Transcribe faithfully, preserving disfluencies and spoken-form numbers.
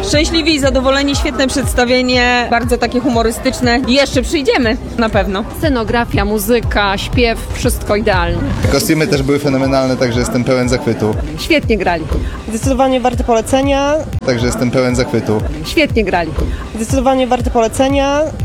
Szczęśliwi i zadowoleni, świetne przedstawienie, bardzo takie humorystyczne. I jeszcze przyjdziemy, na pewno. Scenografia, muzyka, śpiew, wszystko idealnie. Kostiumy też były fenomenalne, także jestem pełen zachwytu. Świetnie grali. Zdecydowanie warte polecenia. Także jestem pełen zachwytu. Świetnie grali. Zdecydowanie warte polecenia.